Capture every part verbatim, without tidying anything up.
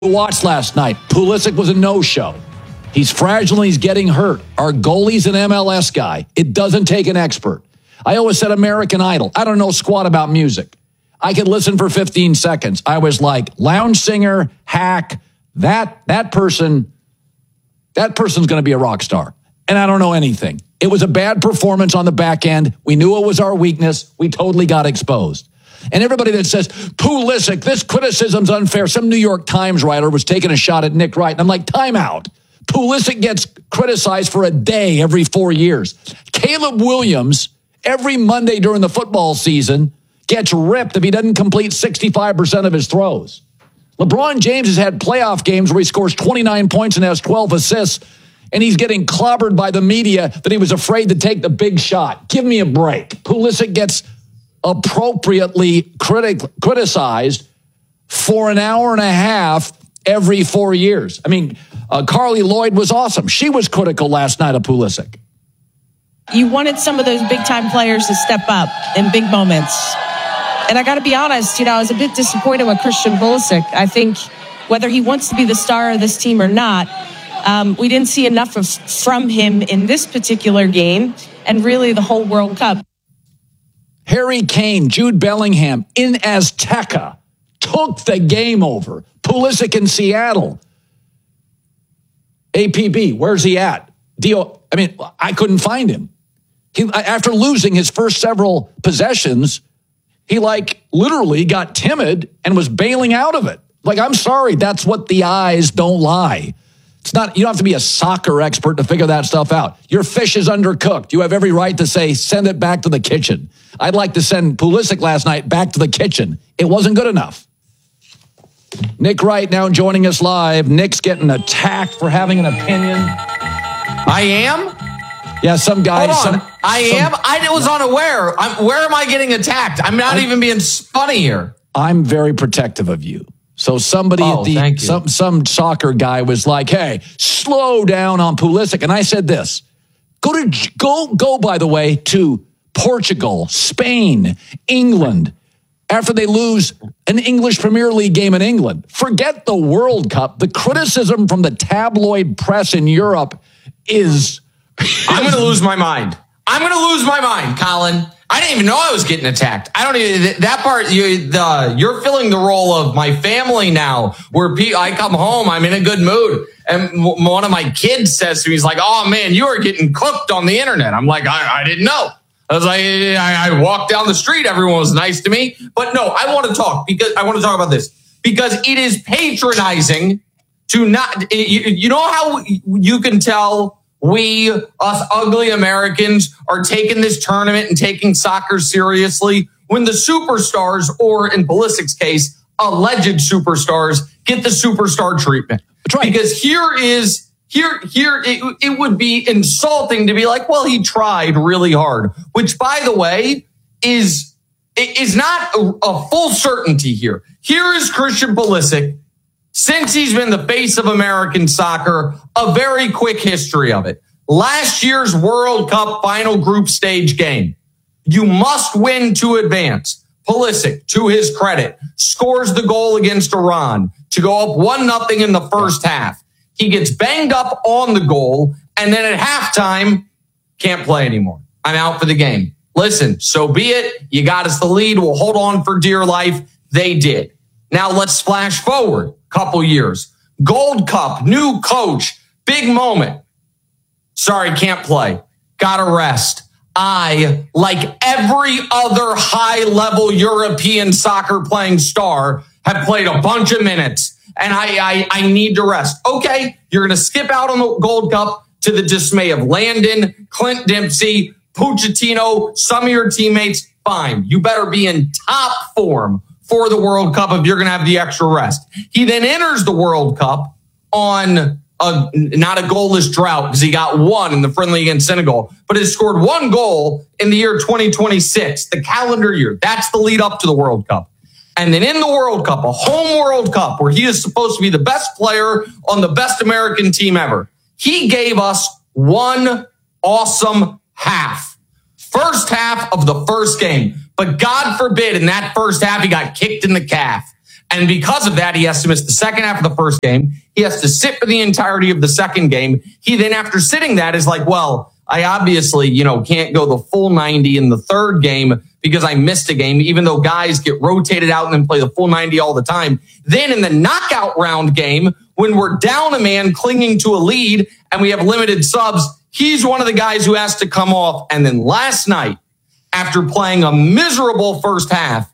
Watched last night. Pulisic was a no-show. He's fragile and he's getting hurt. Our goalie's an M L S guy. It doesn't take an expert. I always said American Idol. I don't know squat about music. I could listen for fifteen seconds. I was like, lounge singer, hack, that that person, that person's going to be a rock star. And I don't know anything. It was a bad performance on the back end. We knew it was our weakness. We totally got exposed. And everybody that says, Pulisic, this criticism's unfair. Some New York Times writer was taking a shot at Nick Wright. And I'm like, time out. Pulisic gets criticized for a day every four years. Caleb Williams, every Monday during the football season, gets ripped if he doesn't complete sixty-five percent of his throws. LeBron James has had playoff games where he scores twenty-nine points and has twelve assists, and he's getting clobbered by the media that he was afraid to take the big shot. Give me a break. Pulisic gets appropriately critic, criticized for an hour and a half every four years. I mean, uh, Carly Lloyd was awesome. She was critical last night of Pulisic. You wanted some of those big-time players to step up in big moments. And I got to be honest, you know, I was a bit disappointed with Christian Pulisic. I think whether he wants to be the star of this team or not, um, we didn't see enough of, from him in this particular game and really the whole World Cup. Harry Kane, Jude Bellingham in Azteca took the game over. Pulisic in Seattle. A P B, where's he at? Dio, I mean, I couldn't find him. He, after losing his first several possessions, he like literally got timid and was bailing out of it. Like, I'm sorry, that's what the eyes don't lie. It's not, you don't have to be a soccer expert to figure that stuff out. Your fish is undercooked. You have every right to say, send it back to the kitchen. I'd like to send Pulisic last night back to the kitchen. It wasn't good enough. Nick Wright now joining us live. Nick's getting attacked for having an opinion. I am? Yeah, some guys. Hold on. Some, I some, am? I was unaware. I'm, where am I getting attacked? I'm not I, even being funny here. I'm very protective of you. So somebody oh, at the some some soccer guy was like, "Hey, slow down on Pulisic." And I said this: Go to go go by the way to Portugal, Spain, England after they lose an English Premier League game in England. Forget the World Cup. The criticism from the tabloid press in Europe is I'm going to lose my mind. I'm going to lose my mind, Colin. I didn't even know I was getting attacked. I don't even, that part, you, the, you're filling the role of my family now, where pe- I come home, I'm in a good mood. And w- one of my kids says to me, he's like, oh man, you are getting cooked on the internet. I'm like, I, I didn't know. I was like, I, I walked down the street, everyone was nice to me. But no, I want to talk because I want to talk about this because it is patronizing to not, you, you know how you can tell we, us ugly Americans, are taking this tournament and taking soccer seriously when the superstars, or in Pulisic's case, alleged superstars, get the superstar treatment. That's right. Because here is, here, here, it, it would be insulting to be like, well, he tried really hard, which, by the way, is, is not a, a full certainty here. Here is Christian Pulisic. Since he's been the face of American soccer, a very quick history of it. Last year's World Cup final group stage game. You must win to advance. Pulisic, to his credit, scores the goal against Iran to go up one nothing in the first half. He gets banged up on the goal, and then at halftime, can't play anymore. I'm out for the game. Listen, so be it. You got us the lead. We'll hold on for dear life. They did. Now let's flash forward. Couple years. Gold Cup, new coach, big moment. Sorry, can't play. Gotta rest. I, like every other high-level European soccer playing star, have played a bunch of minutes, and I, I, I need to rest. Okay, you're going to skip out on the Gold Cup to the dismay of Landon, Clint Dempsey, Pochettino, some of your teammates. Fine. You better be in top form for the World Cup if you're going to have the extra rest. He then enters the World Cup on a, not a goalless drought because he got one in the friendly against Senegal, but has scored one goal in the year twenty twenty-six, the calendar year. That's the lead up to the World Cup. And then in the World Cup, a home World Cup where he is supposed to be the best player on the best American team ever, he gave us one awesome half. First half of the first game. But God forbid, in that first half, he got kicked in the calf. And because of that, he has to miss the second half of the first game. He has to sit for the entirety of the second game. He then, after sitting that, is like, well, I obviously, you know, can't go the full ninety in the third game because I missed a game, even though guys get rotated out and then play the full ninety all the time. Then in the knockout round game, when we're down a man clinging to a lead and we have limited subs, he's one of the guys who has to come off. And then last night, after playing a miserable first half,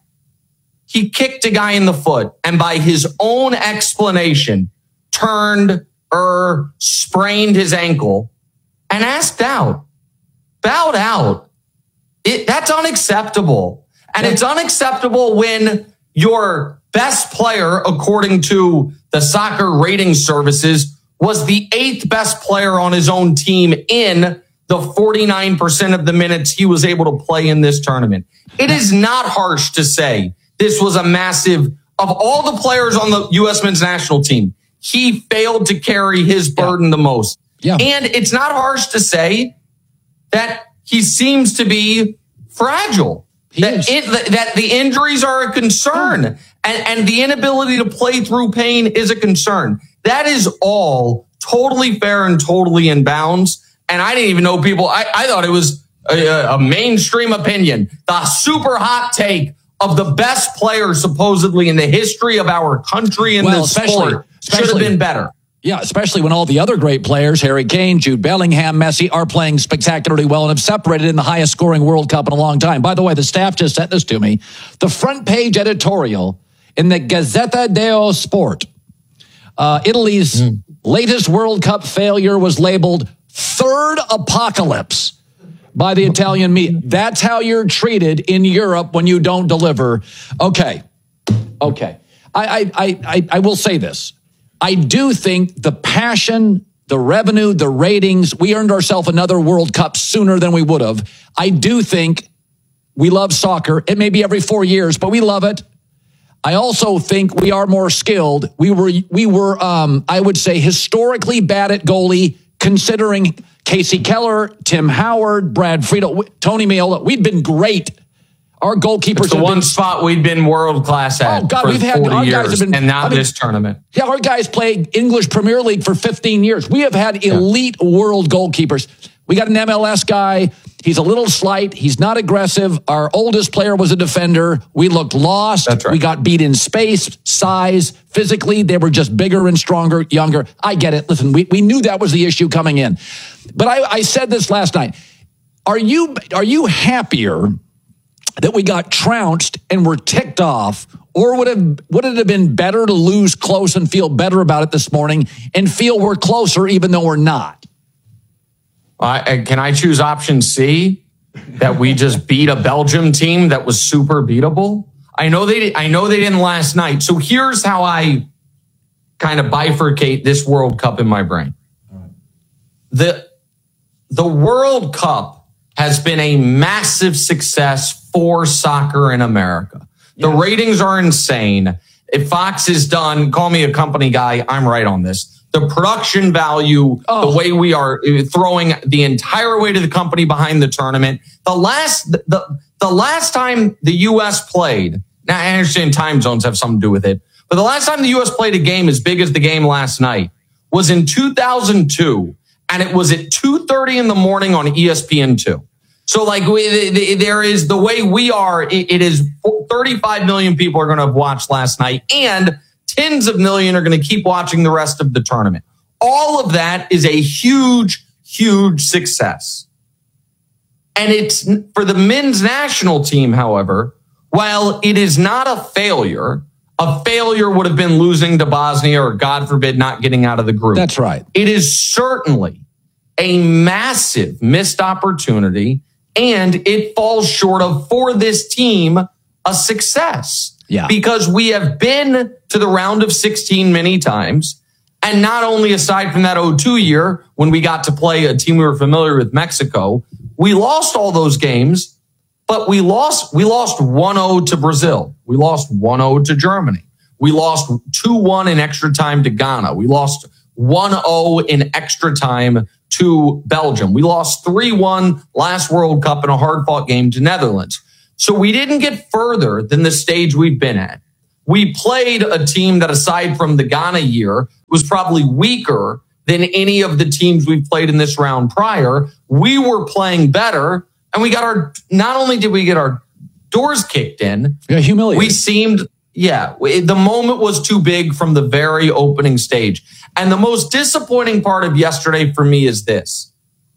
he kicked a guy in the foot and by his own explanation, turned or sprained his ankle and asked out, bowed out. It, that's unacceptable. And it's unacceptable when your best player, according to the soccer rating services, was the eighth best player on his own team in the forty-nine percent of the minutes he was able to play in this tournament. It is not harsh to say this was a massive, of all the players on the U S men's national team, he failed to carry his burden yeah. the most. Yeah. And it's not harsh to say that he seems to be fragile, that, it, that the injuries are a concern and, and the inability to play through pain is a concern. That is all totally fair and totally in bounds. And I didn't even know people, I, I thought it was a, a mainstream opinion, the super hot take of the best player supposedly in the history of our country in well, this sport should have been better. Yeah, especially when all the other great players, Harry Kane, Jude Bellingham, Messi, are playing spectacularly well and have separated in the highest scoring World Cup in a long time. By the way, the staff just sent this to me. The front page editorial in the Gazzetta dello Sport, uh, Italy's mm. latest World Cup failure was labeled third apocalypse by the Italian media. That's how you're treated in Europe when you don't deliver. Okay. Okay. I, I, I, I will say this. I do think the passion, the revenue, the ratings, we earned ourselves another World Cup sooner than we would have. I do think we love soccer. It may be every four years, but we love it. I also think we are more skilled. We were, we were, um, I would say, historically bad at goalie, considering Casey Keller, Tim Howard, Brad Friedel, Tony Meola. We'd been great. Our goalkeepers it's the have one been, spot we'd been world class at. Oh God, for we've had our years, guys have been, and not I mean, this tournament. Yeah, our guys played English Premier League for fifteen years. We have had elite yeah. world goalkeepers. We got an M L S guy. He's a little slight. He's not aggressive. Our oldest player was a defender. We looked lost. That's right. We got beat in space, size, physically. They were just bigger and stronger, younger. I get it. Listen, we, we knew that was the issue coming in. But I, I said this last night. Are you are you happier that we got trounced and were ticked off, or would have would it have been better to lose close and feel better about it this morning and feel we're closer even though we're not? Uh, can I choose option C, that we just beat a Belgium team that was super beatable? I know they I know they didn't last night. So here's how I kind of bifurcate this World Cup in my brain. The the World Cup has been a massive success for soccer in America. The yes. ratings are insane. If Fox is done, call me a company guy, I'm right on this. The production value, oh. the way we are throwing the entire weight of the company behind the tournament. The last, the, the last time the U S played, now I understand time zones have something to do with it, but the last time the U S played a game as big as the game last night was in two thousand two, and it was at two thirty in the morning on E S P N two. So like we, there is the way we are, it is thirty-five million people are going to have watched last night, and tens of million are going to keep watching the rest of the tournament. All of that is a huge, huge success. And it's for the men's national team, however, while it is not a failure, a failure would have been losing to Bosnia or, God forbid, not getting out of the group. That's right. It is certainly a massive missed opportunity, and it falls short of, for this team, a success. Yeah. Because we have been to the round of sixteen many times. And not only aside from that oh two year, when we got to play a team we were familiar with, Mexico, we lost all those games, but we lost, we lost one oh to Brazil. We lost one oh to Germany. We lost two one in extra time to Ghana. We lost one oh in extra time to Belgium. We lost three one last World Cup in a hard-fought game to Netherlands. So we didn't get further than the stage we've been at. we played a team that, aside from the Ghana year, was probably weaker than any of the teams we've played in this round prior. We were playing better, and we got our, not only did we get our doors kicked in, yeah, humiliated. We seemed, yeah, the moment was too big from the very opening stage. And the most disappointing part of yesterday for me is this.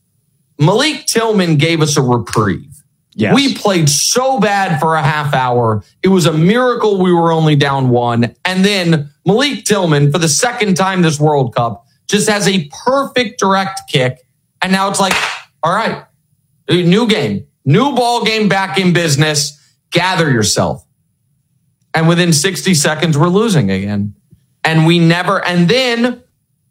Malik Tillman gave us a reprieve. Yes. We played so bad for a half hour. It was a miracle we were only down one. And then Malik Tillman, for the second time this World Cup, just has a perfect direct kick. And now it's like, all right, new game, new ball game, back in business. Gather yourself. And within sixty seconds, we're losing again. And we never, and then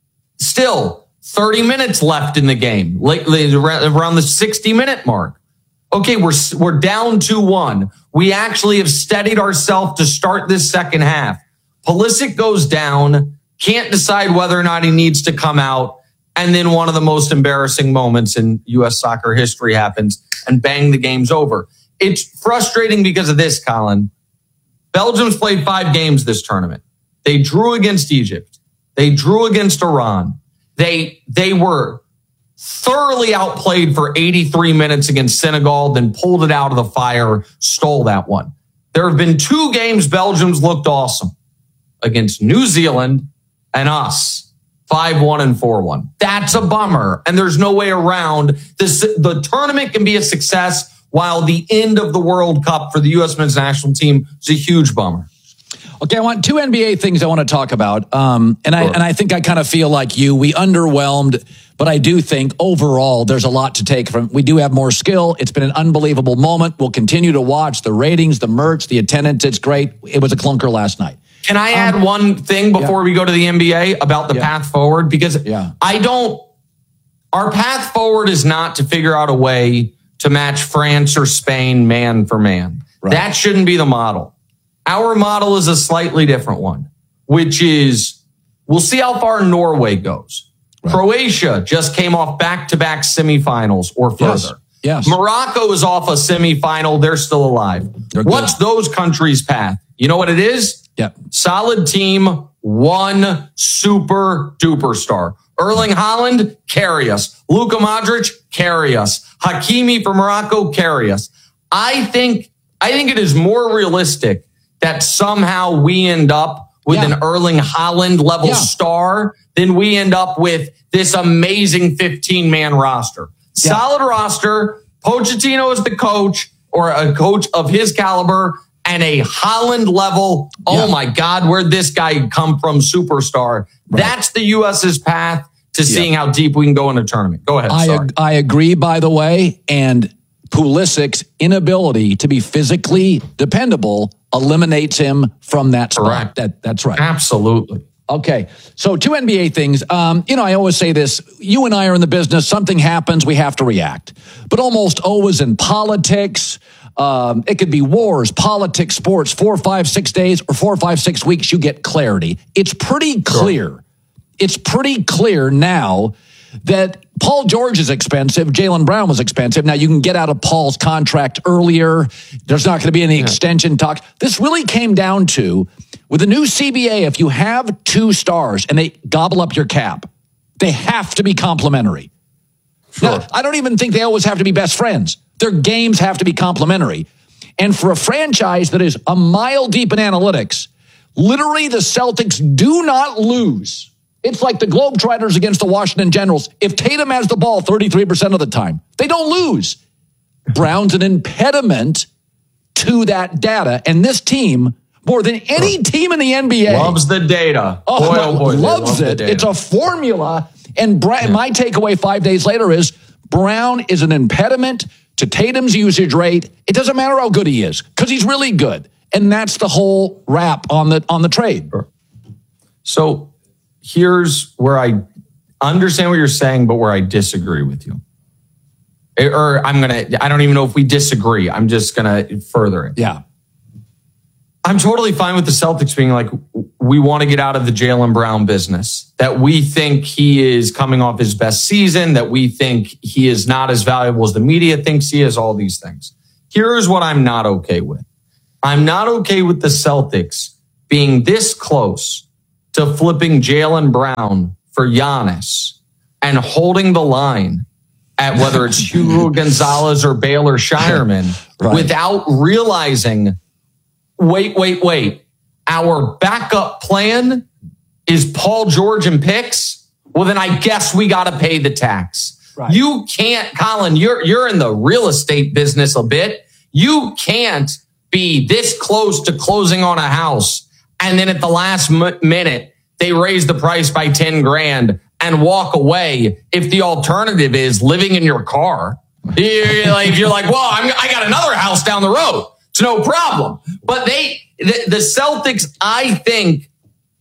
still thirty minutes left in the game, like around the sixty minute mark. Okay, we're we're down two one. We actually have steadied ourselves to start this second half. Pulisic goes down, can't decide whether or not he needs to come out, and then one of the most embarrassing moments in U S soccer history happens, and bang, the game's over. It's frustrating because of this, Colin. Belgium's played five games this tournament. They drew against Egypt. They drew against Iran. They they were thoroughly outplayed for eighty-three minutes against Senegal, then pulled it out of the fire, stole that one. There have been two games Belgium's looked awesome against New Zealand and us, five one and four one. That's a bummer, and there's no way around this. The tournament can be a success, while the end of the World Cup for the U S men's national team is a huge bummer. Okay, I want two N B A things I want to talk about. Um, and I Sure. and I think I kind of feel like you. We underwhelmed, but I do think overall there's a lot to take from. We do have more skill. It's been an unbelievable moment. We'll continue to watch the ratings, the merch, the attendance. It's great. It was a clunker last night. Can I add um, one thing before yeah. we go to the N B A about the yeah. path forward? Because yeah. I don't, our path forward is not to figure out a way to match France or Spain man for man. Right. That shouldn't be the model. Our model is a slightly different one, which is we'll see how far Norway goes. Right. Croatia just came off back-to-back semifinals or further. Yes. Yes. Morocco is off a semifinal. They're still alive. They're What's good. those countries' path? You know what it is? Yeah. Solid team, one super duper star. Erling Haaland, carry us. Luka Modric, carry us. Hakimi for Morocco, carry us. I think, I think it is more realistic that somehow we end up with yeah. an Erling Haaland level yeah. star than we end up with this amazing fifteen man roster. Yeah. Solid roster. Pochettino is the coach, or a coach of his caliber, and a Haaland level. Oh yeah. my God, where'd this guy come from? Superstar. Right. That's the U S's path to seeing yeah. how deep we can go in a tournament. Go ahead. I, Sorry. ag- I agree, by the way, and Pulisic's inability to be physically dependable eliminates him from that spot. Correct. That, that's right. Absolutely. Okay, so two N B A things. Um, you know, I always say this. You and I are in the business. Something happens, we have to react. But almost always in politics, um, it could be wars, politics, sports, four, five, six days, or four, five, six weeks, you get clarity. It's pretty clear. Sure. It's pretty clear now that Paul George is expensive. Jaylen Brown was expensive. Now you can get out of Paul's contract earlier. There's not going to be any yeah. extension talks. This really came down to, with the new C B A, if you have two stars and they gobble up your cap, they have to be complementary. Sure. Now, I don't even think they always have to be best friends. Their games have to be complementary. And for a franchise that is a mile deep in analytics, literally the Celtics do not lose. It's like the Globetrotters against the Washington Generals. If Tatum has the ball thirty-three percent of the time, they don't lose. Brown's an impediment to that data. And this team, more than any team in the N B A, loves the data. Oh, boy, oh boy, loves love it. It's a formula. And Bra- yeah. my takeaway five days later is Brown is an impediment to Tatum's usage rate. It doesn't matter how good he is, because he's really good. And that's the whole wrap on the on the trade. So here's where I understand what you're saying, but where I disagree with you. Or I'm going to, I don't even know if we disagree. I'm just going to further it. Yeah. I'm totally fine with the Celtics being like, we want to get out of the Jaylen Brown business, that we think he is coming off his best season, that we think he is not as valuable as the media thinks he is, all these things. Here's what I'm not okay with. I'm not okay with the Celtics being this close to flipping Jaylen Brown for Giannis and holding the line at whether it's Hugo Gonzalez or Baylor Shireman right. without realizing, wait, wait, wait, our backup plan is Paul George and picks? Well, then I guess we got to pay the tax. Right. You can't, Colin, you're, you're in the real estate business a bit. You can't be this close to closing on a house and then at the last m- minute, they raise the price by ten grand and walk away if the alternative is living in your car. You're like, you're like, well, I'm, I got another house down the road. It's no problem. But they, the, the Celtics, I think,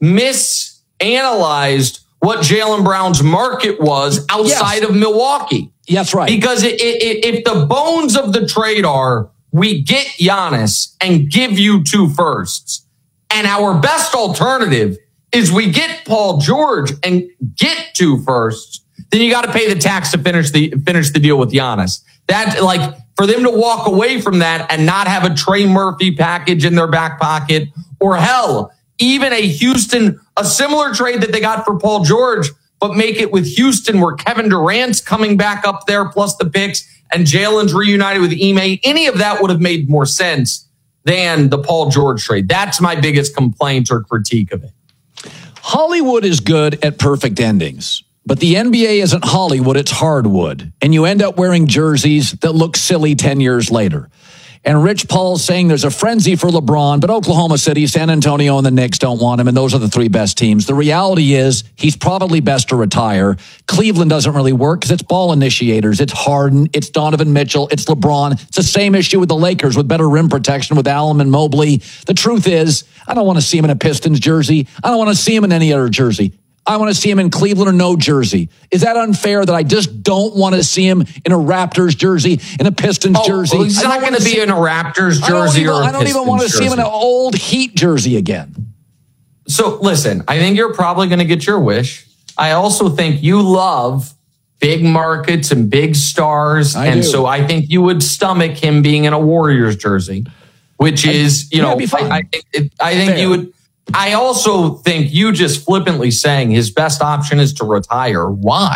misanalyzed what Jaylen Brown's market was outside yes. of Milwaukee. That's right. Because it, it, if the bones of the trade are, we get Giannis and give you two firsts, and our best alternative is we get Paul George and get two firsts, then you got to pay the tax to finish the finish the deal with Giannis. That, like, for them to walk away from that and not have a Trey Murphy package in their back pocket, or hell, even a Houston, a similar trade that they got for Paul George, but make it with Houston where Kevin Durant's coming back up there plus the picks and Jalen's reunited with Ime. Any of that would have made more sense than the Paul George trade. That's my biggest complaint or critique of it. Hollywood is good at perfect endings, but the N B A isn't Hollywood, it's hardwood. And you end up wearing jerseys that look silly ten years later. And Rich Paul's saying there's a frenzy for LeBron, but Oklahoma City, San Antonio, and the Knicks don't want him, and those are the three best teams. The reality is he's probably best to retire. Cleveland doesn't really work because it's ball initiators. It's Harden, it's Donovan Mitchell, it's LeBron. It's the same issue with the Lakers with better rim protection with Allen and Mobley. The truth is, I don't want to see him in a Pistons jersey. I don't want to see him in any other jersey. I want to see him in Cleveland or no jersey. Is that unfair that I just don't want to see him in a Raptors jersey, in a Pistons oh, jersey? Well, he's not going to be in a Raptors jersey even, or a I don't Pistons even want to jersey. see him in an old Heat jersey again. So listen, I think you're probably going to get your wish. I also think you love big markets and big stars. I and do. so I think you would stomach him being in a Warriors jersey, which is, you yeah, know, I, I, it, I think Fair. you would. I also think you just flippantly saying his best option is to retire. Why?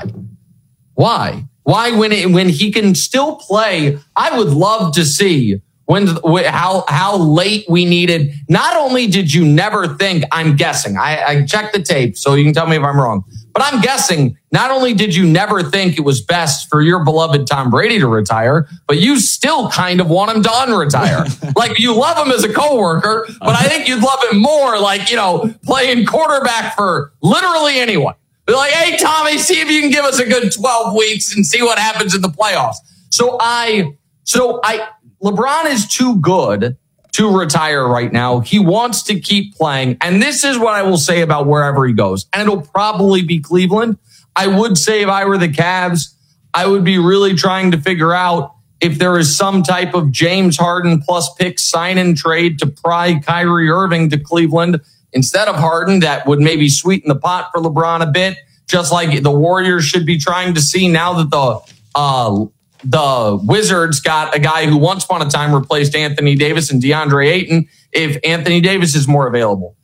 Why? Why when it, when he can still play? I would love to see when how how late we needed. Not only did you never think, I'm guessing, I, I checked the tape, so you can tell me if I'm wrong. But I'm guessing not only did you never think it was best for your beloved Tom Brady to retire, but you still kind of want him to unretire. Like, you love him as a coworker, but I think you'd love him more, like, you know, playing quarterback for literally anyone. Be like, hey, Tommy, see if you can give us a good twelve weeks and see what happens in the playoffs. So I, so I, LeBron is too good to retire right now. He wants to keep playing. And this is what I will say about wherever he goes. And it'll probably be Cleveland. I would say if I were the Cavs, I would be really trying to figure out if there is some type of James Harden plus pick sign and trade to pry Kyrie Irving to Cleveland instead of Harden. That would maybe sweeten the pot for LeBron a bit, just like the Warriors should be trying to see now that the, uh, the Wizards got a guy who once upon a time replaced Anthony Davis and DeAndre Ayton, if Anthony Davis is more available.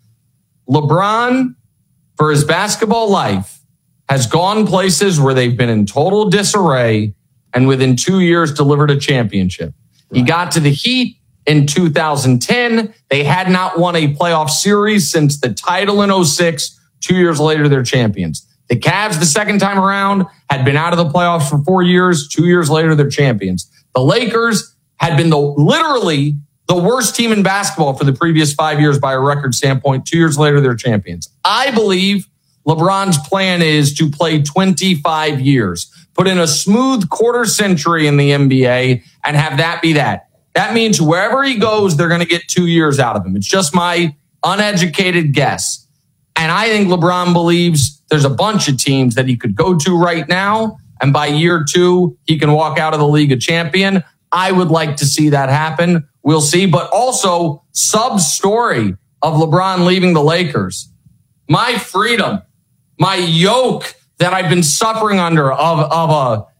LeBron, for his basketball life, has gone places where they've been in total disarray and within two years delivered a championship. Right. He got to the Heat in two thousand ten. They had not won a playoff series since the title in oh six. Two years later, they're champions. The Cavs, the second time around, had been out of the playoffs for four years. Two years later, they're champions. The Lakers had been the literally the worst team in basketball for the previous five years by a record standpoint. Two years later, they're champions. I believe LeBron's plan is to play twenty-five years, put in a smooth quarter century in the N B A, and have that be that. That means wherever he goes, they're going to get two years out of him. It's just my uneducated guess. And I think LeBron believes there's a bunch of teams that he could go to right now, and by year two, he can walk out of the league a champion. I would like to see that happen. We'll see. But also, sub-story of LeBron leaving the Lakers. My freedom, my yoke that I've been suffering under of, of a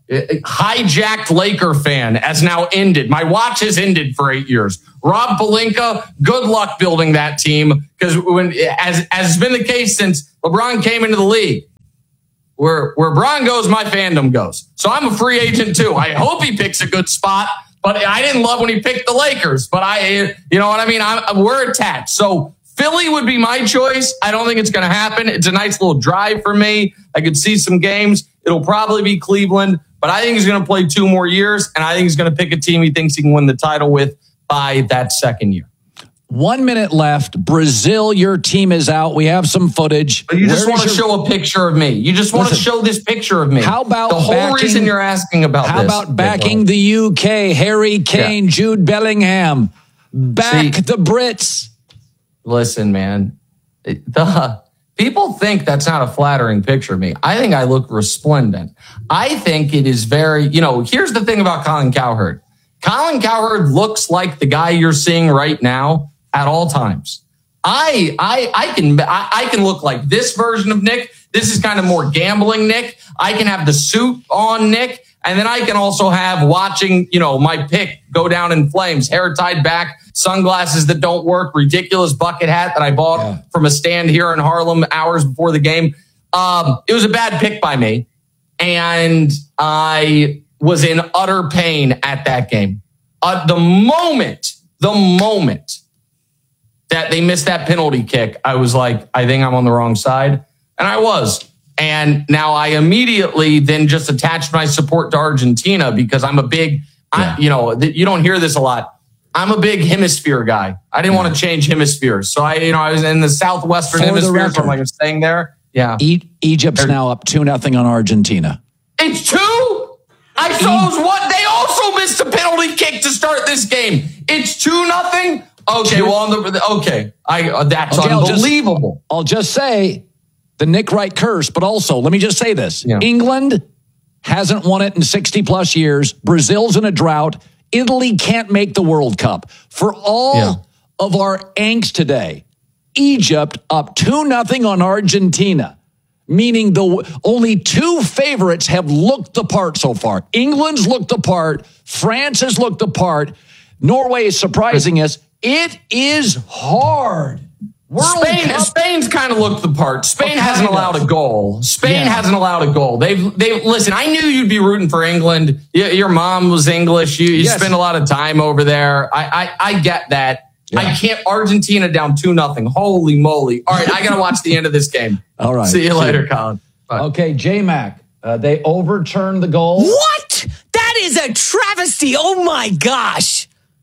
hijacked Laker fan has now ended. My watch has ended for eight years. Rob Pelinka, good luck building that team, because when, as, as has been the case since LeBron came into the league, where, where Bron goes, my fandom goes. So I'm a free agent too. I hope he picks a good spot, but I didn't love when he picked the Lakers, but I, you know what I mean? I'm, we're attached. So Philly would be my choice. I don't think it's going to happen. It's a nice little drive for me. I could see some games. It'll probably be Cleveland, but I think he's going to play two more years, and I think he's going to pick a team he thinks he can win the title with by that second year. One minute left. Brazil, your team is out. We have some footage. But you just Where want to your... show a picture of me. You just want Listen, to show this picture of me. How about the whole backing, reason you're asking about how this? How about backing the U K, Harry Kane, yeah. Jude Bellingham? Back See, the Brits. Listen, man. The, people think that's not a flattering picture of me. I think I look resplendent. I think it is very, you know, here's the thing about Colin Cowherd. Colin Cowherd looks like the guy you're seeing right now at all times. I I I can I, I can look like this version of Nick. This is kind of more gambling Nick. I can have the suit on Nick, and then I can also have watching, you know, my pick go down in flames, hair tied back, sunglasses that don't work, ridiculous bucket hat that I bought yeah. from a stand here in Harlem hours before the game. Um, it was a bad pick by me, and I was in utter pain at that game. Uh, the moment, the moment that they missed that penalty kick, I was like, I think I'm on the wrong side. And I was. And now I immediately then just attached my support to Argentina because I'm a big, yeah. I, you know, th- you don't hear this a lot. I'm a big hemisphere guy. I didn't yeah. want to change hemispheres. So I, you know, I was in the southwestern For hemisphere, so I'm like, I'm staying there. Yeah. E- Egypt's They're, now up two nothing on Argentina. It's two? I saw e- what they also missed a penalty kick to start this game. It's two nothing. Okay, well, on the okay, I uh, that's okay, unbelievable. I'll just, I'll just say the Nick Wright curse, but also let me just say this: yeah. England hasn't won it in sixty plus years. Brazil's in a drought. Italy can't make the World Cup. For all yeah. of our angst today, Egypt up two nothing on Argentina, meaning the only two favorites have looked the part so far. England's looked the part. France has looked the part. Norway is surprising us. It is hard. World Spain, Cup. Spain's kind of looked the part. Spain oh, hasn't allowed of. a goal. Spain yeah. hasn't allowed a goal. They've, they listen. I knew you'd be rooting for England. Your mom was English. You, you yes. spend a lot of time over there. I, I, I get that. Yeah. I can't. Argentina down two nothing. Holy moly! All right, I gotta watch the end of this game. All right. See you See later, you. Colin. Bye. Okay, J Mac. Uh, they overturned the goal. What? That is a travesty. Oh my gosh.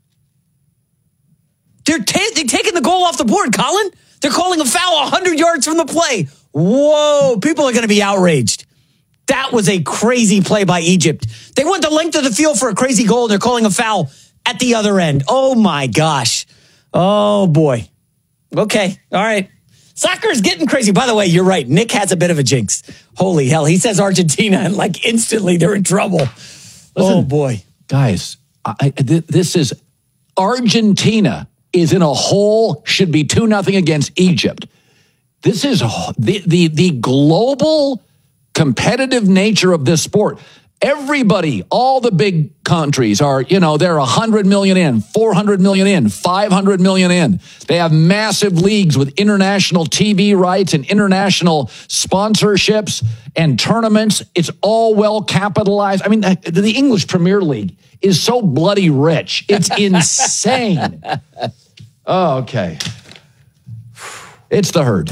They're, ta- they're taking the goal off the board, Colin. They're calling a foul one hundred yards from the play. Whoa, people are going to be outraged. That was a crazy play by Egypt. They went the length of the field for a crazy goal. They're calling a foul at the other end. Oh, my gosh. Oh, boy. Okay, all right. Soccer is getting crazy. By the way, you're right. Nick has a bit of a jinx. Holy hell. He says Argentina, and like instantly they're in trouble. Listen, oh, boy. Guys, I, th- this is Argentina. Is in a hole, should be two nothing against Egypt. This is the, the, the global competitive nature of this sport. Everybody, all the big countries are, you know, they're one hundred million in, four hundred million in, five hundred million in. They have massive leagues with international T V rights and international sponsorships and tournaments. It's all well capitalized. I mean, the English Premier League is so bloody rich. It's insane. Oh, okay. It's the Herd.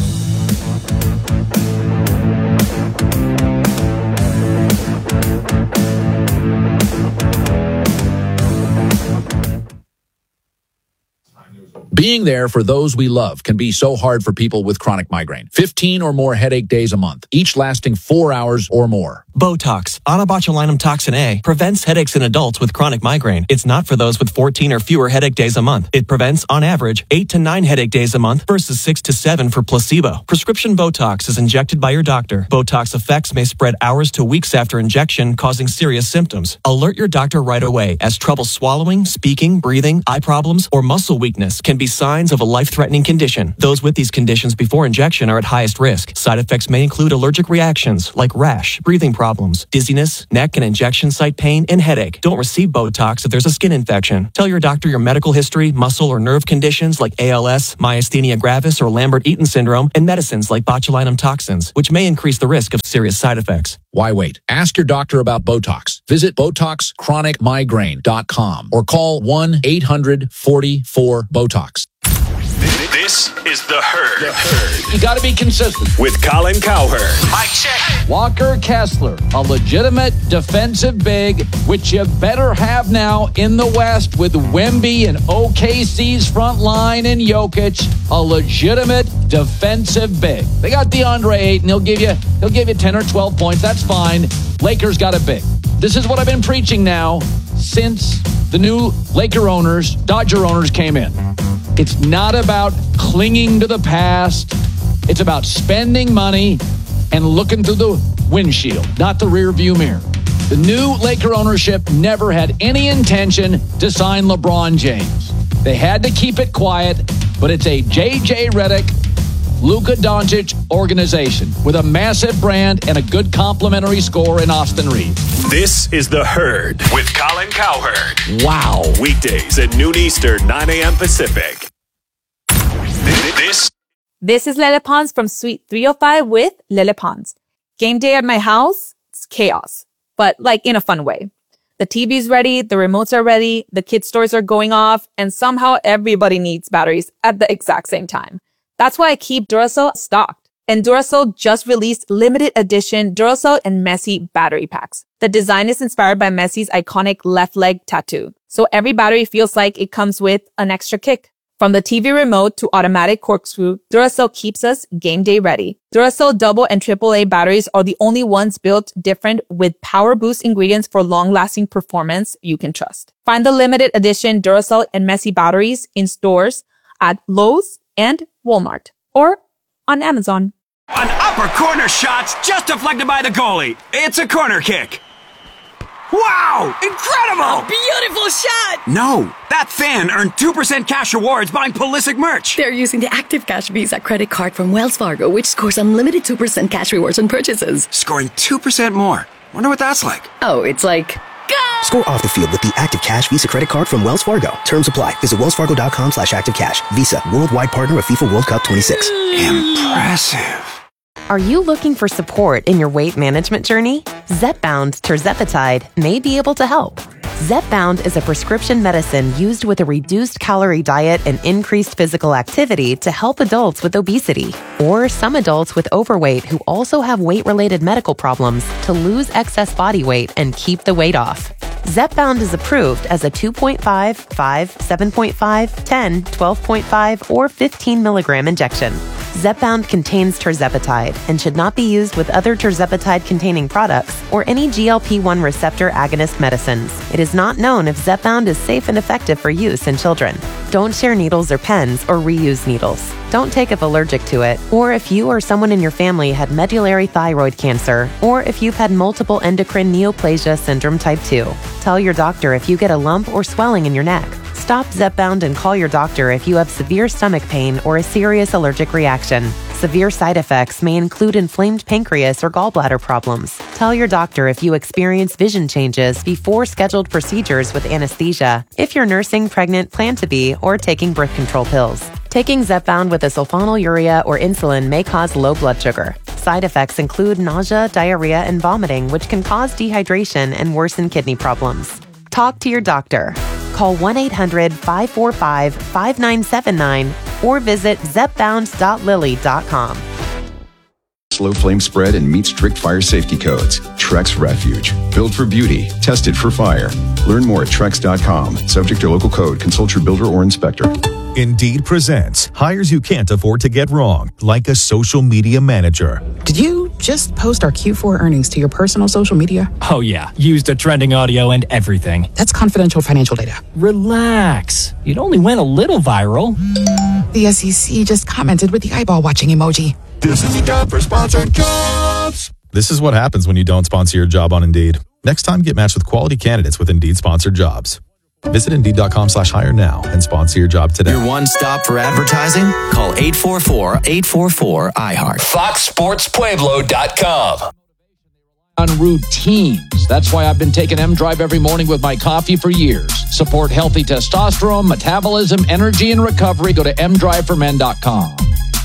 Being there for those we love can be so hard for people with chronic migraine. fifteen or more headache days a month, each lasting four hours or more. Botox, onabotulinum toxin A, prevents headaches in adults with chronic migraine. It's not for those with fourteen or fewer headache days a month. It prevents, on average, eight to nine headache days a month versus six to seven for placebo. Prescription Botox is injected by your doctor. Botox effects may spread hours to weeks after injection, causing serious symptoms. Alert your doctor right away, as trouble swallowing, speaking, breathing, eye problems, or muscle weakness can be signs of a life-threatening condition. Those with these conditions before injection are at highest risk. Side effects may include allergic reactions like rash, breathing problems, problems: dizziness, neck and injection site pain, and headache. Don't receive Botox if there's a skin infection. Tell your doctor your medical history, muscle or nerve conditions like A L S, myasthenia gravis, or Lambert-Eaton syndrome, and medicines like botulinum toxins, which may increase the risk of serious side effects. Why wait? Ask your doctor about Botox. Visit Botox Chronic Migraine dot com or call one eight hundred forty-four BOTOX. This is The Herd. The Herd. You got to be consistent. With Colin Cowherd. Mike check. Walker Kessler, a legitimate defensive big, which you better have now in the West with Wemby and O K C's front line and Jokic, a legitimate defensive big. They got DeAndre Ayton. He'll give you, he'll give you ten or twelve points. That's fine. Lakers got a big. This is what I've been preaching now since the new Laker owners, Dodger owners came in. It's not about clinging to the past. It's about spending money and looking through the windshield, not the rear view mirror. The new Laker ownership never had any intention to sign LeBron James. They had to keep it quiet, but it's a J J Redick, Luka Doncic organization with a massive brand and a good complimentary score in Austin Reeves. This is The Herd with Colin Cowherd. Wow. Weekdays at noon Eastern, nine a.m. Pacific. This This is Lele Pons from Suite three oh five with Lele Pons. Game day at my house, it's chaos, but like in a fun way. The T V's ready, the remotes are ready, the kids' toys are going off, and somehow everybody needs batteries at the exact same time. That's why I keep Duracell stocked. And Duracell just released limited edition Duracell and Messi battery packs. The design is inspired by Messi's iconic left leg tattoo. So every battery feels like it comes with an extra kick. From the T V remote to automatic corkscrew, Duracell keeps us game day ready. Duracell double and triple A batteries are the only ones built different with power boost ingredients for long-lasting performance you can trust. Find the limited edition Duracell and Messi batteries in stores at Lowe's and Walmart or on Amazon. An upper corner shot's just deflected by the goalie. It's a corner kick. Wow! Incredible! Beautiful shot! No, that fan earned two percent cash rewards buying Pulisic merch. They're using the Active Cash Visa credit card from Wells Fargo, which scores unlimited two percent cash rewards on purchases. Scoring two percent more. Wonder what that's like. Oh, it's like... Go! Score off the field with the Active Cash Visa credit card from Wells Fargo. Terms apply. Visit wellsfargo.com slash activecash. Visa, worldwide partner of FIFA World Cup twenty-six. Impressive. Are you looking for support in your weight management journey? Zepbound tirzepatide may be able to help. Zepbound is a prescription medicine used with a reduced calorie diet and increased physical activity to help adults with obesity or some adults with overweight who also have weight-related medical problems to lose excess body weight and keep the weight off. Zepbound is approved as a two point five, five, seven point five, ten, twelve point five, or fifteen milligram injection. Zepbound contains tirzepatide and should not be used with other tirzepatide-containing products or any G L P one receptor agonist medicines. It is not known if Zepbound is safe and effective for use in children. Don't share needles or pens or reuse needles. Don't take if allergic to it, or if you or someone in your family had medullary thyroid cancer, or if you've had multiple endocrine neoplasia syndrome type two. Tell your doctor if you get a lump or swelling in your neck. Stop Zepbound and call your doctor if you have severe stomach pain or a serious allergic reaction. Severe side effects may include inflamed pancreas or gallbladder problems. Tell your doctor if you experience vision changes before scheduled procedures with anesthesia, if you're nursing, pregnant, plan to be, or taking birth control pills. Taking Zepbound with a sulfonylurea or insulin may cause low blood sugar. Side effects include nausea, diarrhea, and vomiting, which can cause dehydration and worsen kidney problems. Talk to your doctor. Call one eight hundred, five four five, five nine seven nine or visit zepbound dot lilly dot com. Slow flame spread and meet strict fire safety codes. Trex Refuge. Built for beauty. Tested for fire. Learn more at trex dot com. Subject to local code. Consult your builder or inspector. Indeed presents hires you can't afford to get wrong, like a social media manager. Did you just post our Q four earnings to your personal social media? Oh yeah, used a trending audio and everything. That's confidential financial data. Relax. It only went a little viral. The S E C just commented with the eyeball watching emoji. This is the job for sponsored jobs. This is what happens when you don't sponsor your job on Indeed. Next time, get matched with quality candidates with Indeed sponsored jobs. Visit Indeed.com slash hire now and sponsor your job today. Your one stop for advertising? Call eight four four, eight four four, I heart. Fox Sports Pueblo dot com. on routines. That's why I've been taking M-Drive every morning with my coffee for years. Support healthy testosterone, metabolism, energy, and recovery. Go to m drive for men dot com.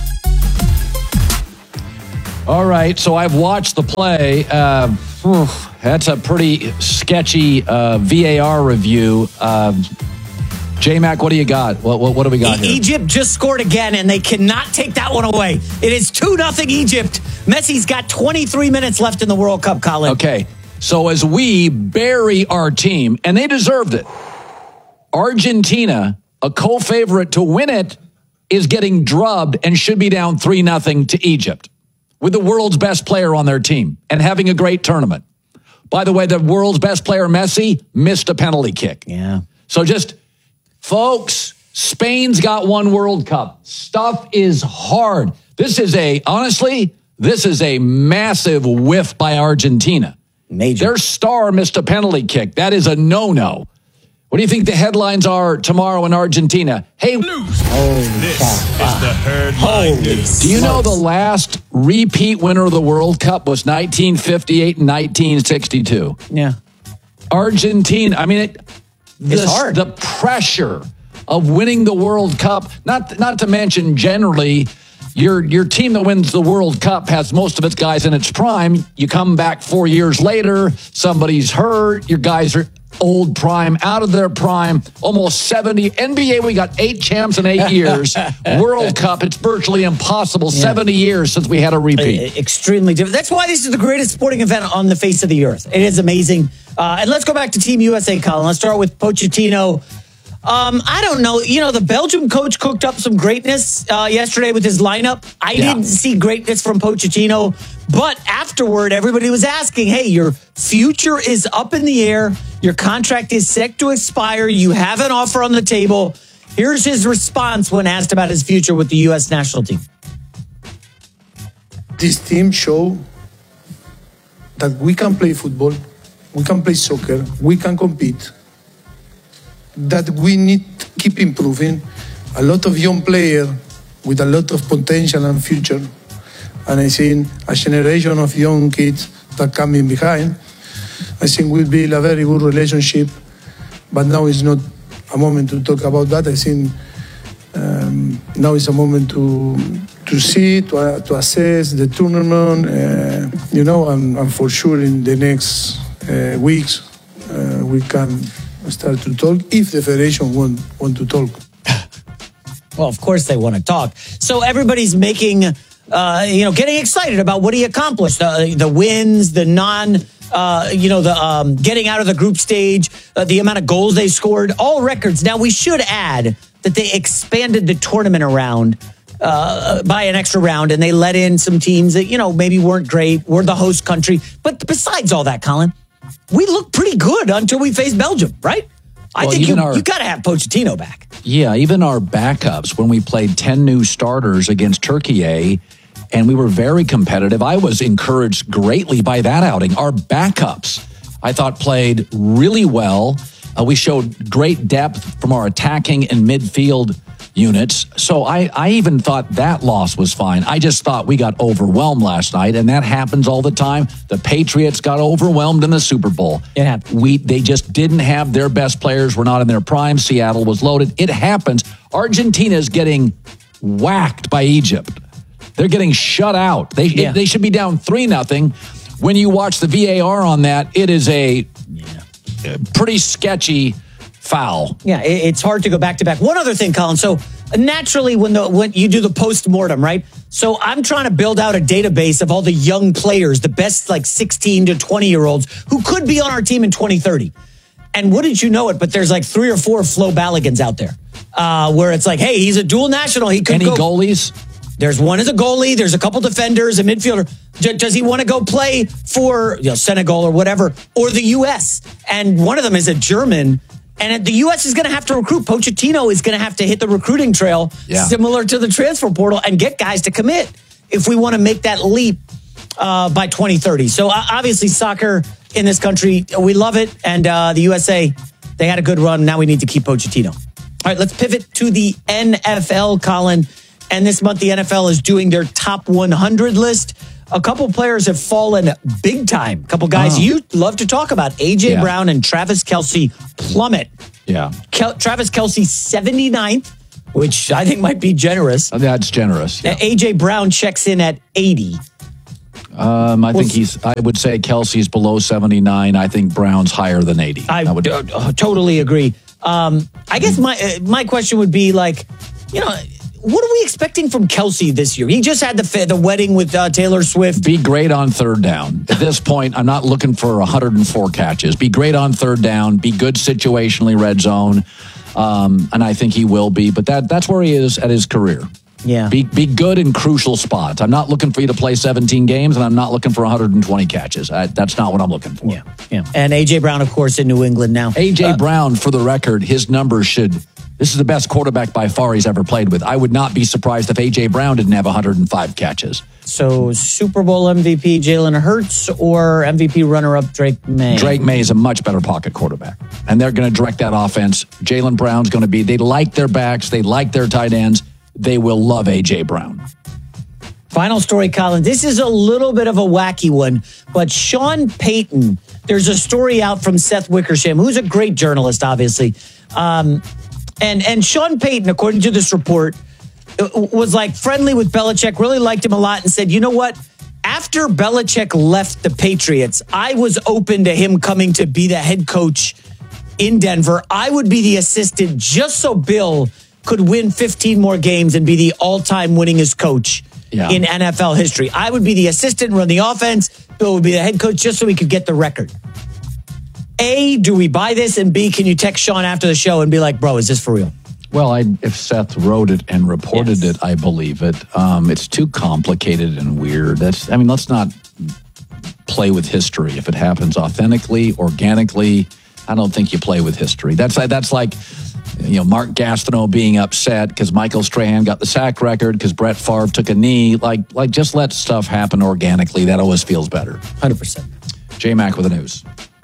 All right, so I've watched the play. Uh, whew, that's a pretty sketchy uh, V A R review. Um, J-Mac, what do you got? What, what, what do we got here? Egypt just scored again, and they cannot take that one away. It is two nothing Egypt. Messi's got twenty-three minutes left in the World Cup, Colin. Okay, so as we bury our team, and they deserved it, Argentina, a co-favorite to win it, is getting drubbed and should be down three nothing to Egypt with the world's best player on their team and having a great tournament. By the way, the world's best player, Messi, missed a penalty kick. Yeah. So just... Folks, Spain's got one World Cup. Stuff is hard. This is a, honestly, this is a massive whiff by Argentina. Major. Their star missed a penalty kick. That is a no-no. What do you think the headlines are tomorrow in Argentina? Hey, Holy this cow. is the Holy do you know the last repeat winner of the World Cup was nineteen fifty-eight and nineteen sixty-two? Yeah. Argentina, I mean, it... It's the, hard. The pressure of winning the World Cup, not not to mention generally, your your team that wins the World Cup has most of its guys in its prime. You come back four years later, somebody's hurt, your guys are old prime, out of their prime, almost seventy. N B A, we got eight champs in eight years. World Cup, it's virtually impossible. Yeah. seventy years since we had a repeat. Uh, extremely different. That's why this is the greatest sporting event on the face of the earth. It is amazing. Uh, and let's go back to Team U S A, Colin. Let's start with Pochettino. Um, I don't know. You know, the Belgium coach cooked up some greatness uh, yesterday with his lineup. I yeah. didn't see greatness from Pochettino. But afterward, everybody was asking, hey, your future is up in the air. Your contract is set to expire. You have an offer on the table. Here's his response when asked about his future with the U S national team. This team show that we can play football. We can play soccer. We can compete. That we need to keep improving. A lot of young players with a lot of potential and future. And I think a generation of young kids that coming behind. I think we'll build a very good relationship. But now is not a moment to talk about that. I think um, now is a moment to to see, to, uh, to assess the tournament. Uh, you know, and, and for sure in the next uh, weeks uh, we can start to talk if the federation want want to talk. Well, of course they want to talk. So everybody's making, uh, you know, getting excited about what he accomplished. The, the wins, the non, uh, you know, the um, getting out of the group stage, uh, the amount of goals they scored, all records. Now, we should add that they expanded the tournament around uh, by an extra round, and they let in some teams that, you know, maybe weren't great. We're the host country. But besides all that, Colin, we look pretty good until we face Belgium, right? I well, think you, our, you got to have Pochettino back. Yeah, even our backups, when we played ten new starters against Turkey, and we were very competitive, I was encouraged greatly by that outing. Our backups, I thought, played really well. Uh, we showed great depth from our attacking and midfield units. So I, I even thought that loss was fine. I just thought we got overwhelmed last night, and that happens all the time. The Patriots got overwhelmed in the Super Bowl. It happened. We, they just didn't have their best players, were not in their prime. Seattle was loaded. It happens. Argentina's getting whacked by Egypt. They're getting shut out. They yeah. they should be down three nothing. When you watch the V A R on that, it is a yeah. pretty sketchy foul. Yeah, it's hard to go back to back. One other thing, Colin. So naturally, when the when you do the post-mortem, right? So I'm trying to build out a database of all the young players, the best like sixteen to twenty year olds who could be on our team in twenty thirty. And wouldn't you know it, but there's like three or four Flo Balligans out there uh, where it's like, hey, he's a dual national. He could Any go. goalies? There's one as a goalie. There's a couple defenders, a midfielder. D- does he want to go play for you know, Senegal or whatever, or the U S? And one of them is a German. And the U S is going to have to recruit. Pochettino is going to have to hit the recruiting trail, yeah. similar to the transfer portal, and get guys to commit if we want to make that leap uh, by twenty thirty. So uh, obviously soccer in this country, we love it. And uh, the U S A, they had a good run. Now we need to keep Pochettino. All right, let's pivot to the N F L, Colin. And this month, the N F L is doing their top one hundred list. a couple players have fallen big time. A couple guys Oh. you love to talk about. A J Yeah. Brown and Travis Kelce plummet. Yeah. Kel- Travis Kelce seventy-ninth, which I think might be generous. That's generous. Yeah. A J Brown checks in at eighty. Um, I Well, think he's, I would say Kelsey's below seventy-nine. I think Brown's higher than eighty. I That would, uh, uh, totally agree. Um, I guess my uh, my question would be like, you know, what are we expecting from Kelce this year? He just had the fa- the wedding with uh, Taylor Swift. Be great on third down. At this point, I'm not looking for one hundred four catches. Be great on third down. Be good situationally red zone. Um, and I think he will be. But that that's where he is at his career. Yeah. Be be good in crucial spots. I'm not looking for you to play seventeen games, and I'm not looking for one hundred twenty catches. I, that's not what I'm looking for. Yeah, yeah. And A J Brown, of course, in New England now. A J Uh, Brown, for the record, his numbers should. This is the best quarterback by far he's ever played with. I would not be surprised if A J Brown didn't have one hundred five catches. So Super Bowl M V P Jalen Hurts or M V P runner-up Drake May? Drake May is a much better pocket quarterback, and they're going to direct that offense. Jalen Brown's going to be. They like their backs. They like their tight ends. They will love A J Brown. Final story, Colin. This is a little bit of a wacky one, but Sean Payton, there's a story out from Seth Wickersham, who's a great journalist, obviously. Um, and, and Sean Payton, according to this report, was like friendly with Belichick, really liked him a lot, and said, you know what? After Belichick left the Patriots, I was open to him coming to be the head coach in Denver. I would be the assistant just so Bill could win fifteen more games and be the all-time winningest coach Yeah. in N F L history. I would be the assistant, run the offense. Bill would be the head coach just so he could get the record. A, do we buy this? And B, can you text Sean after the show and be like, bro, is this for real? Well, I, if Seth wrote it and reported Yes. it, I believe it. Um, it's too complicated and weird. That's. I mean, let's not play with history. If it happens authentically, organically, I don't think you play with history. That's that's like, you know, Mark Gastineau being upset because Michael Strahan got the sack record because Brett Favre took a knee. Like, like just let stuff happen organically. That always feels better. one hundred percent. J-Mac with the news.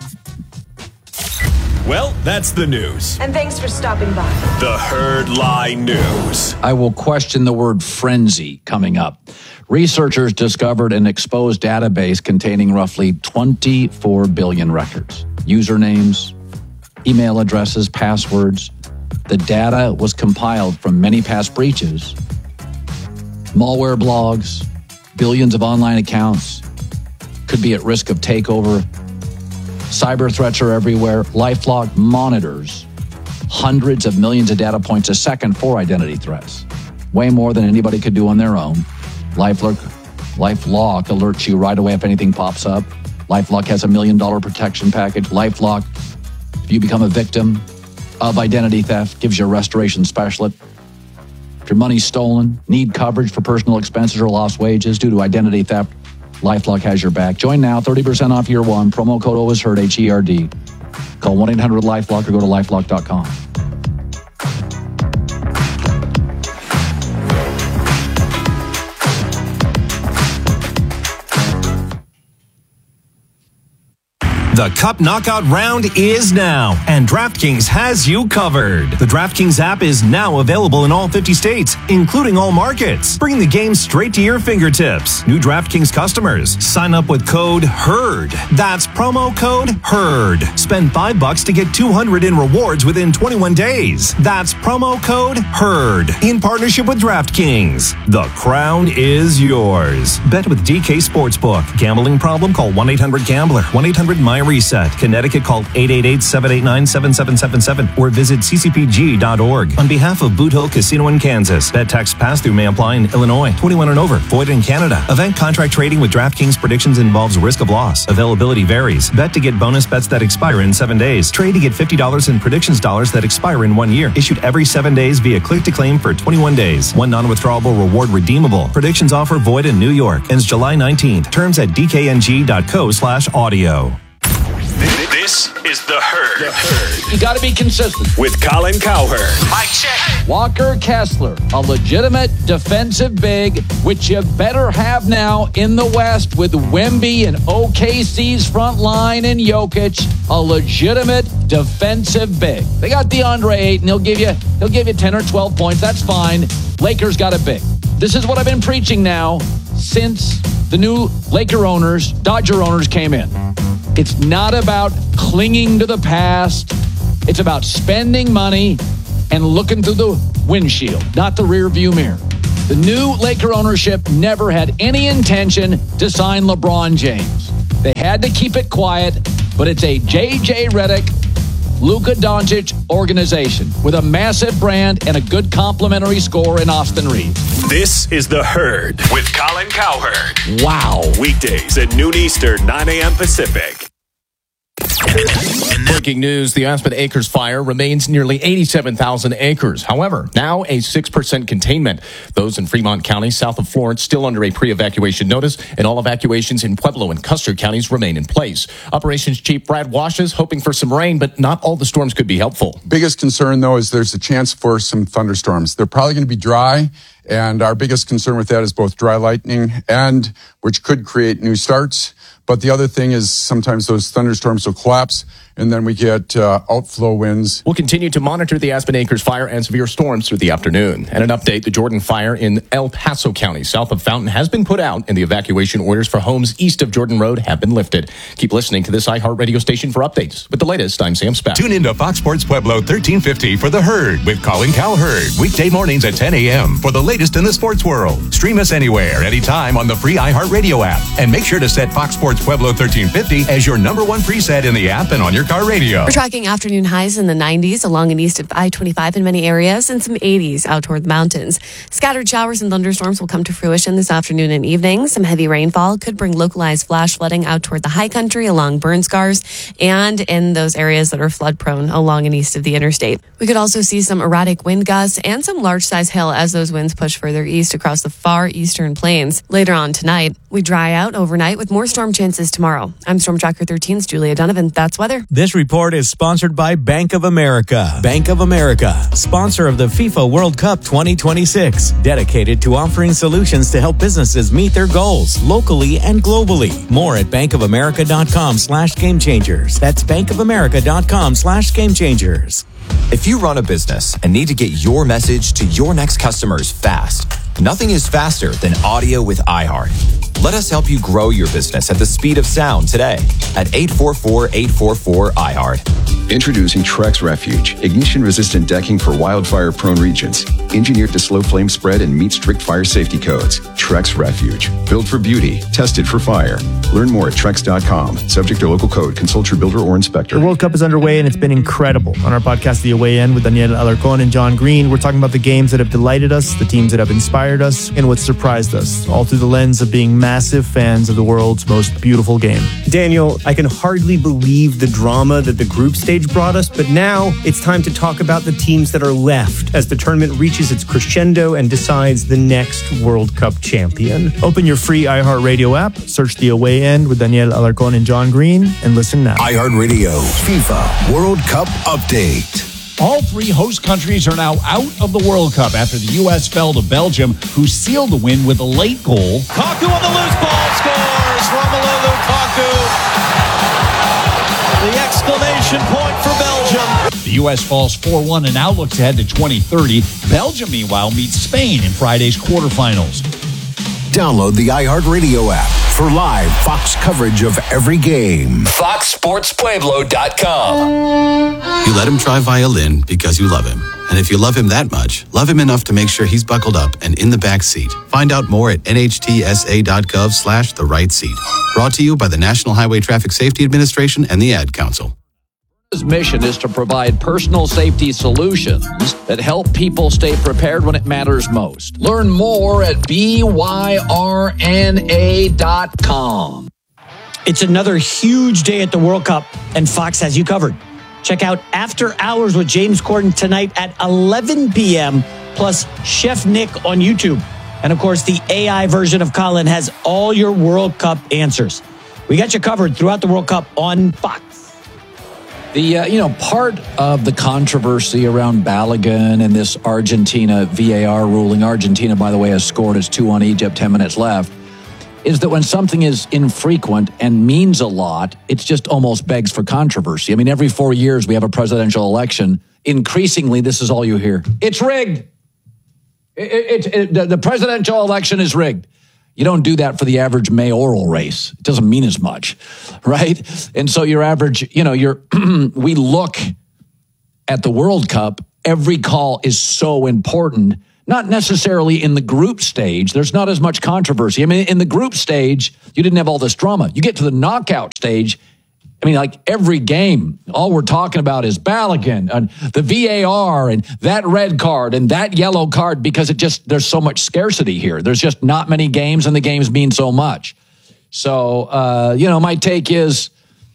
Well, that's the news. And thanks for stopping by. The Herd Lie News. I will question the word frenzy coming up. Researchers discovered an exposed database containing roughly twenty-four billion records, usernames, email addresses, passwords. The data was compiled from many past breaches, malware blogs, billions of online accounts, could be at risk of takeover. Cyber threats are everywhere. LifeLock monitors hundreds of millions of data points a second for identity threats. Way more than anybody could do on their own. LifeLock, LifeLock alerts you right away if anything pops up. LifeLock has a million dollar protection package. LifeLock, if you become a victim of identity theft, gives you a restoration specialist. If your money's stolen, need coverage for personal expenses or lost wages due to identity theft, LifeLock has your back. Join now, thirty percent off year one. Promo code always heard, H E R D. Call one eight hundred LifeLock or go to lifelock dot com. The Cup Knockout round is now, and DraftKings has you covered. The DraftKings app is now available in all fifty states, including all markets. Bring the game straight to your fingertips. New DraftKings customers, sign up with code HERD. That's promo code HERD. Spend five bucks to get two hundred in rewards within twenty-one days. That's promo code HERD. In partnership with DraftKings. The crown is yours. Bet with D K Sportsbook. Gambling problem? Call one eight hundred gambler. one eight hundred my reset. Connecticut, call eight eight eight, seven eight nine, seven seven seven seven or visit c c p g dot org. On behalf of Boot Hill Casino in Kansas, bet tax pass-through may apply in Illinois. twenty-one and over. Void in Canada. Event contract trading with DraftKings predictions involves risk of loss. Availability varies. Bet to get bonus bets that expire in seven days. Trade to get fifty dollars in predictions dollars that expire in one year. Issued every seven days via click-to-claim for twenty-one days. One non-withdrawable reward redeemable. Predictions offer void in New York. Ends July nineteenth. Terms at d k n g dot co slash audio. This is The Herd. The Herd. You got to be consistent. With Colin Cowherd. Mike check. Walker Kessler, a legitimate defensive big, which you better have now in the West with Wemby and O K C's front line and Jokic, a legitimate defensive big. They got DeAndre Ayton. He'll give you, he'll give you ten or twelve points. That's fine. Lakers got a big. This is what I've been preaching now since the new Laker owners, Dodger owners came in. It's not about clinging to the past. It's about spending money and looking through the windshield, not the rear view mirror. The new Laker ownership never had any intention to sign LeBron James. They had to keep it quiet, but it's a J J Redick, Luka Doncic organization with a massive brand and a good complimentary score in Austin Reeves. This is The Herd with Colin Cowherd. Wow. Weekdays at noon Eastern, nine a.m. Pacific. Breaking news, the Aspen Acres fire remains nearly eighty-seven thousand acres. However, now a six percent containment. Those in Fremont County, south of Florence, still under a pre-evacuation notice, and all evacuations in Pueblo and Custer counties remain in place. Operations Chief Brad Washes hoping for some rain, but not all the storms could be helpful. Biggest concern, though, is there's a chance for some thunderstorms. They're probably going to be dry, and our biggest concern with that is both dry lightning and which could create new starts. But the other thing is sometimes those thunderstorms will collapse, and then we get uh, outflow winds. We'll continue to monitor the Aspen Acres fire and severe storms through the afternoon. And an update, the Jordan fire in El Paso County, south of Fountain, has been put out, and the evacuation orders for homes east of Jordan Road have been lifted. Keep listening to this iHeart radio station for updates. With the latest, I'm Sam Speck. Tune into Fox Sports Pueblo thirteen fifty for The Herd with Colin Cowherd. Weekday mornings at ten a.m. for the latest in the sports world. Stream us anywhere, anytime on the free iHeart radio app. And make sure to set Fox Sports Pueblo thirteen fifty as your number one preset in the app and on your car radio. We're tracking afternoon highs in the nineties along and east of I twenty-five in many areas and some eighties out toward the mountains. Scattered showers and thunderstorms will come to fruition this afternoon and evening. Some heavy rainfall could bring localized flash flooding out toward the high country along burn scars and in those areas that are flood prone along and east of the interstate. We could also see some erratic wind gusts and some large size hail as those winds push further east across the far eastern plains. Later on tonight, we dry out overnight with more storm chances tomorrow. I'm Storm Tracker thirteen's Julia Donovan. That's weather. This report is sponsored by Bank of America. Bank of America, sponsor of the FIFA World Cup twenty twenty-six, dedicated to offering solutions to help businesses meet their goals locally and globally. More at bankofamerica.com slash game changers. That's bankofamerica.com slash game changers. If you run a business and need to get your message to your next customers fast, nothing is faster than audio with iHeart. Let us help you grow your business at the speed of sound today at eight four four, eight four four, iHeart. Introducing Trex Refuge, ignition-resistant decking for wildfire-prone regions. Engineered to slow flame spread and meet strict fire safety codes. Trex Refuge, built for beauty, tested for fire. Learn more at trex dot com. Subject to local code. Consult your builder or inspector. The World Cup is underway, and it's been incredible. On our podcast, The Away End, with Daniel Alarcon and John Green, we're talking about the games that have delighted us, the teams that have inspired us, and what surprised us, all through the lens of being massive fans of the world's most beautiful game. Daniel, I can hardly believe the drama that the group stage brought us, but now it's time to talk about the teams that are left as the tournament reaches its crescendo and decides the next World Cup champion. Open your free iHeartRadio app, search The Away End with Daniel Alarcon and John Green, and listen now. iHeartRadio FIFA World Cup Update. All three host countries are now out of the World Cup after the U S fell to Belgium, who sealed the win with a late goal. Lukaku on the loose ball scores. Romelu Lukaku. The exclamation point for Belgium. The U S falls four one and now looks ahead to twenty thirty. Belgium, meanwhile, meets Spain in Friday's quarterfinals. Download the iHeartRadio app for live Fox coverage of every game. fox sports pueblo dot com. You let him try violin because you love him. And if you love him that much, love him enough to make sure he's buckled up and in the back seat. Find out more at nhtsa.gov slash the right seat. Brought to you by the National Highway Traffic Safety Administration and the Ad Council. His mission is to provide personal safety solutions that help people stay prepared when it matters most. Learn more at B Y R N A dot com. It's another huge day at the World Cup, and Fox has you covered. Check out After Hours with James Corden tonight at eleven p.m., plus Chef Nick on YouTube. And, of course, the A I version of Colin has all your World Cup answers. We got you covered throughout the World Cup on Fox. The, uh, you know, part of the controversy around Balogun and this Argentina V A R ruling, Argentina, by the way, has scored as two on Egypt, ten minutes left, is that when something is infrequent and means a lot, it just almost begs for controversy. I mean, every four years we have a presidential election. Increasingly, this is all you hear. It's rigged. It, it, it, the, the presidential election is rigged. You don't do that for the average mayoral race. It doesn't mean as much, right? And so your average, you know, your we look at the World Cup, every call is so important, not necessarily in the group stage. There's not as much controversy. I mean, in the group stage, you didn't have all this drama. You get to the knockout stage, I mean, like every game, all we're talking about is Balogun and the V A R and that red card and that yellow card because it just, there's so much scarcity here. There's just not many games and the games mean so much. So, uh, you know, my take is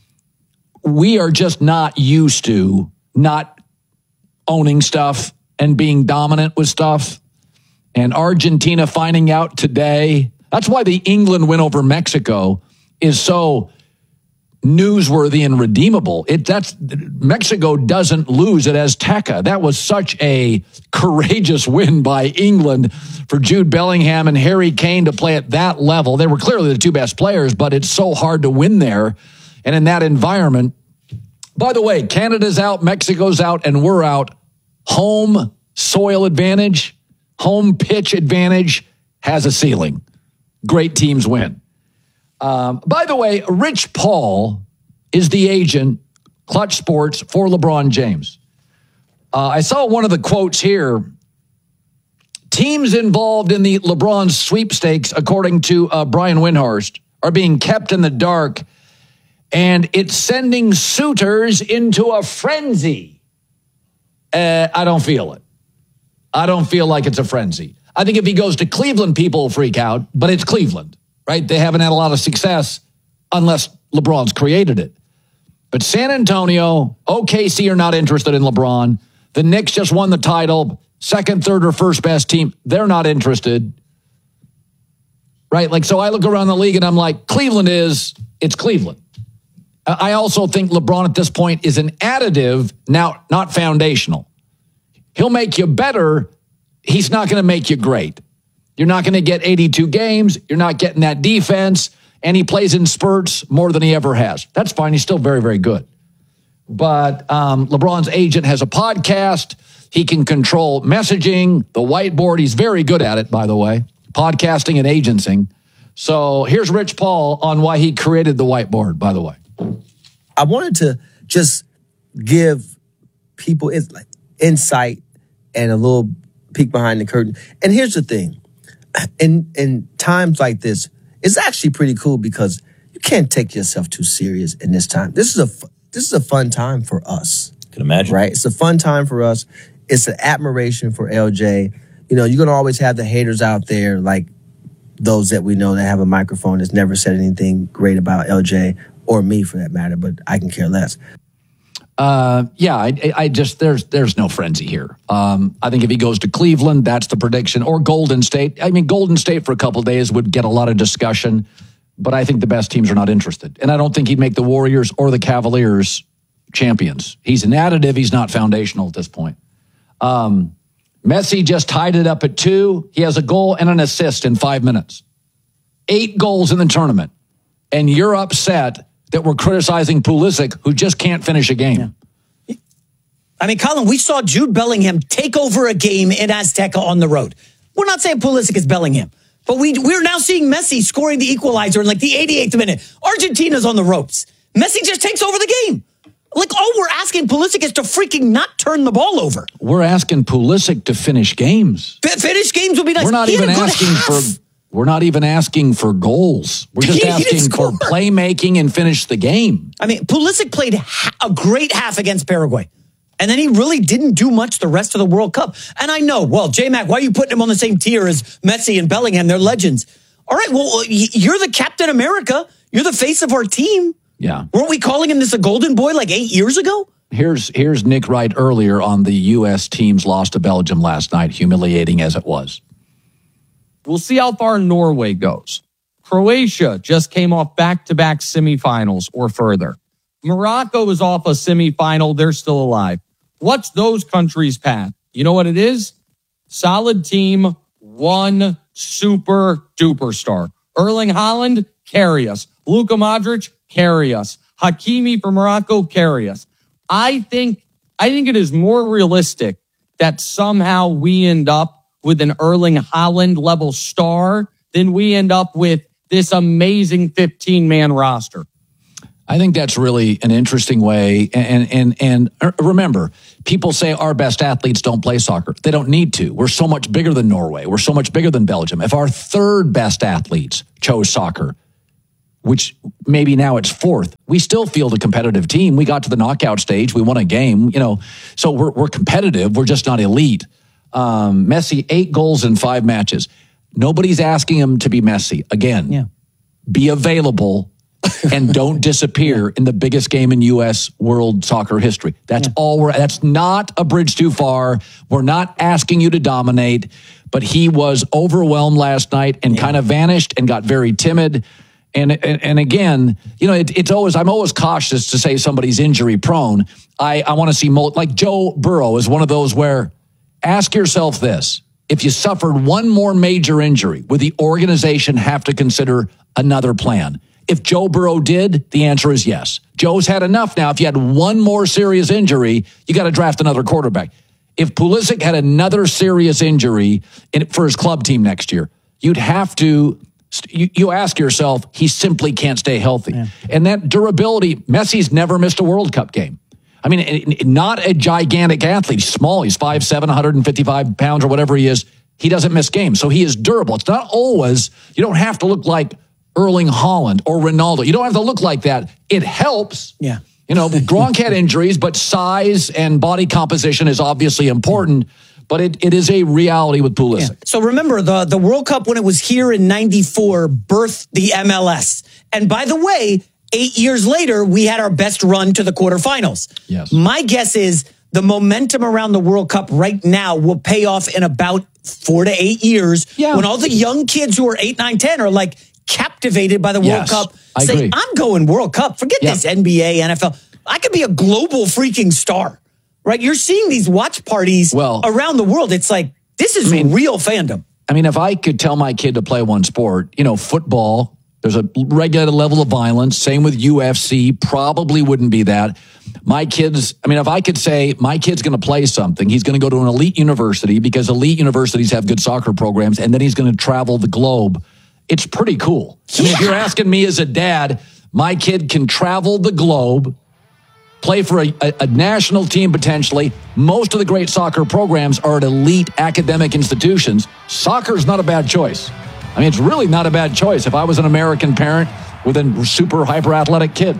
we are just not used to not owning stuff and being dominant with stuff. And Argentina finding out today, that's why the England win over Mexico is so newsworthy and redeemable. It that's Mexico doesn't lose at Azteca. That was such a courageous win by England for Jude Bellingham and Harry Kane to play at that level. They were clearly the two best players, but it's so hard to win there. And in that environment, by the way, Canada's out, Mexico's out, and we're out. Home soil advantage, home pitch advantage has a ceiling. Great teams win. Um, by the way, Rich Paul is the agent, Clutch Sports, for LeBron James. Uh, I saw one of the quotes here. Teams involved in the LeBron sweepstakes, according to uh, Brian Windhorst, are being kept in the dark, and it's sending suitors into a frenzy. Uh, I don't feel it. I don't feel like it's a frenzy. I think if he goes to Cleveland, people will freak out, but it's Cleveland. Right? They haven't had a lot of success unless LeBron's created it. But San Antonio, O K C are not interested in LeBron. The Knicks just won the title. Second, third, or first best team. They're not interested. Right? Like, so I look around the league and I'm like, Cleveland is, it's Cleveland. I also think LeBron at this point is an additive, now not foundational. He'll make you better. He's not going to make you great. You're not going to get eighty-two games. You're not getting that defense. And he plays in spurts more than he ever has. That's fine. He's still very, very good. But um, LeBron's agent has a podcast. He can control messaging, the whiteboard. He's very good at it, by the way, podcasting and agenting. So here's Rich Paul on why he created the whiteboard, by the way. I wanted to just give people insight and a little peek behind the curtain. And here's the thing. In in times like this, it's actually pretty cool because you can't take yourself too serious in this time. This is a this is a fun time for us. Can imagine, right? It's a fun time for us. It's an admiration for L J. You know, you're gonna always have the haters out there, like those that we know that have a microphone that's never said anything great about L J or me, for that matter. But I can care less. Uh, yeah, I, I just, there's there's no frenzy here. Um, I think if he goes to Cleveland, that's the prediction, or Golden State. I mean, Golden State for a couple of days would get a lot of discussion, but I think the best teams are not interested. And I don't think he'd make the Warriors or the Cavaliers champions. He's an additive. He's not foundational at this point. Um, Messi just tied it up at two. He has a goal and an assist in five minutes. Eight goals in the tournament. And you're upset that we're criticizing Pulisic, who just can't finish a game. Yeah. I mean, Colin, we saw Jude Bellingham take over a game in Azteca on the road. We're not saying Pulisic is Bellingham, but we, we're now seeing Messi scoring the equalizer in like the eighty-eighth minute. Argentina's on the ropes. Messi just takes over the game. Like, all we're asking Pulisic is to freaking not turn the ball over. We're asking Pulisic to finish games. F- finish games would be nice. We're not he even asking half. for... We're not even asking for goals. We're just asking for playmaking and finish the game. I mean, Pulisic played ha- a great half against Paraguay. And then he really didn't do much the rest of the World Cup. And I know, well, J-Mac, why are you putting him on the same tier as Messi and Bellingham? They're legends. All right, well, you're the Captain America. You're the face of our team. Yeah. Weren't we calling him this a golden boy like eight years ago? Here's, here's Nick Wright earlier on the U S team's loss to Belgium last night, humiliating as it was. We'll see how far Norway goes. Croatia just came off back-to-back semifinals or further. Morocco is off a semifinal. They're still alive. What's those countries' path? You know what it is? Solid team, one super duper star. Erling Haaland, carry us. Luka Modric, carry us. Hakimi for Morocco, carry us. I think, I think it is more realistic that somehow we end up with an Erling Haaland level star then we end up with this amazing fifteen-man roster. I think that's really an interesting way. And, and, and remember, people say our best athletes don't play soccer. They don't need to. We're so much bigger than Norway. We're so much bigger than Belgium. If our third best athletes chose soccer, which maybe now it's fourth, we still field a competitive team. We got to the knockout stage. We won a game, you know, so we're, we're competitive. We're just not elite. Um, Messi, eight goals in five matches. Nobody's asking him to be Messi. Again, yeah. Be available and don't disappear in the biggest game in U S world soccer history. That's yeah. all we're, that's not a bridge too far. We're not asking you to dominate, but he was overwhelmed last night and yeah. kind of vanished and got very timid. And, and, and again, you know, it, it's always, I'm always cautious to say somebody's injury prone. I, I want to see, like Joe Burrow is one of those where ask yourself this. If you suffered one more major injury, would the organization have to consider another plan? If Joe Burrow did, the answer is yes. Joe's had enough now. If you had one more serious injury, you got to draft another quarterback. If Pulisic had another serious injury in, for his club team next year, you'd have to, you, you ask yourself, he simply can't stay healthy. Yeah. And that durability, Messi's never missed a World Cup game. I mean, not a gigantic athlete. He's small. He's five seven, one hundred fifty-five pounds or whatever he is. He doesn't miss games. So he is durable. It's not always, you don't have to look like Erling Haaland or Ronaldo. You don't have to look like that. It helps. Yeah. You know, Gronk had injuries, but size and body composition is obviously important. But it, it is a reality with Pulisic. Yeah. So remember, the, the World Cup, when it was here in ninety-four, birthed the M L S. And by the way, eight years later, we had our best run to the quarterfinals. Yes. My guess is the momentum around the World Cup right now will pay off in about four to eight years yeah. when all the young kids who are eight, nine, ten are like captivated by the yes, World Cup. I Say, agree. I'm going World Cup. Forget yeah. this N B A, N F L. I could be a global freaking star, right? You're seeing these watch parties well, around the world. It's like, this is I mean, real fandom. I mean, if I could tell my kid to play one sport, you know, football, there's a regulated level of violence. Same with U F C, probably wouldn't be that. My kids, I mean, if I could say my kid's going to play something, he's going to go to an elite university because elite universities have good soccer programs, and then he's going to travel the globe. It's pretty cool. I mean, if you're asking me as a dad, my kid can travel the globe, play for a, a, a national team potentially. Most of the great soccer programs are at elite academic institutions. Soccer is not a bad choice. I mean, it's really not a bad choice if I was an American parent with a super hyper-athletic kid.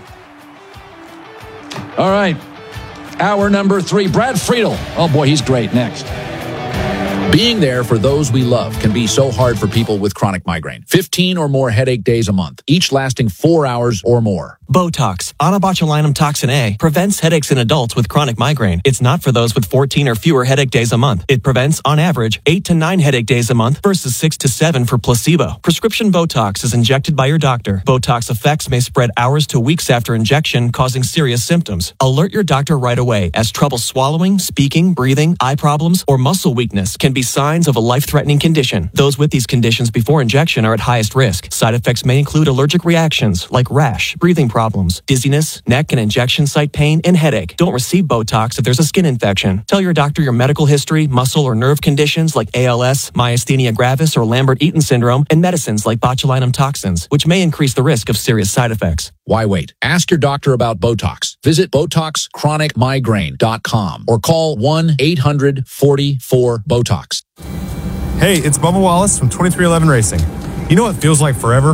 All right. Hour number three, Brad Friedel. Oh, boy, he's great. Next. Being there for those we love can be so hard for people with chronic migraine. fifteen or more headache days a month, each lasting four hours or more. Botox, onabotulinum toxin A, prevents headaches in adults with chronic migraine. It's not for those with fourteen or fewer headache days a month. It prevents, on average, eight to nine headache days a month versus six to seven for placebo. Prescription Botox is injected by your doctor. Botox effects may spread hours to weeks after injection, causing serious symptoms. Alert your doctor right away, as trouble swallowing, speaking, breathing, eye problems, or muscle weakness can be signs of a life-threatening condition. Those with these conditions before injection are at highest risk. Side effects may include allergic reactions like rash, breathing problems, dizziness, neck and injection site pain, and headache. Don't receive Botox if there's a skin infection. Tell your doctor your medical history, muscle or nerve conditions like A L S, myasthenia gravis, or Lambert-Eaton syndrome, and medicines like botulinum toxins, which may increase the risk of serious side effects. Why wait? Ask your doctor about Botox. Visit Botox Chronic Migraine dot com or call one eight hundred forty-four BOTOX. Hey, it's Bubba Wallace from twenty-three eleven Racing. You know what feels like forever?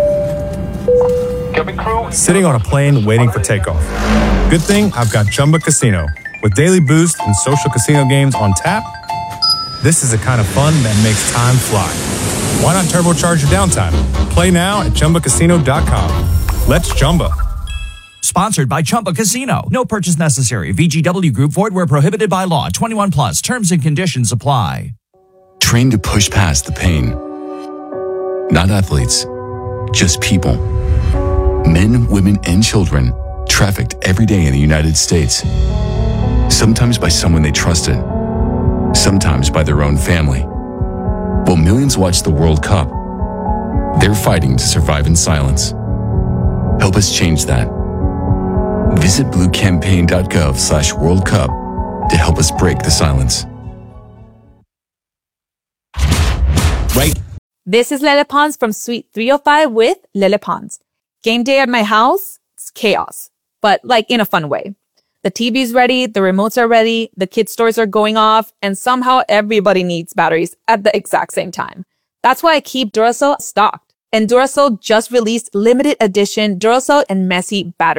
Sitting on a plane waiting for takeoff. Good thing I've got Chumba Casino. With daily boost and social casino games on tap, this is the kind of fun that makes time fly. Why not turbocharge your downtime? Play now at Chumba Casino dot com. Let's Chumba. Sponsored by Chumba Casino. No purchase necessary. V G W Group. Void where prohibited by law. twenty-one plus. Terms and conditions apply. Train to push past the pain. Not athletes, just people. Men, women, and children trafficked every day in the United States. Sometimes by someone they trusted. Sometimes by their own family. While millions watch the World Cup, they're fighting to survive in silence. Help us change that. Visit blue campaign dot gov slash World Cup to help us break the silence. Right This is Lele Pons from Suite three oh five with Lele Pons. Game day at my house, it's chaos, but like in a fun way. The T V's ready, the remotes are ready, the kids' toys are going off, and somehow everybody needs batteries at the exact same time. That's why I keep Duracell stocked. And Duracell just released limited edition Duracell and Messi batteries.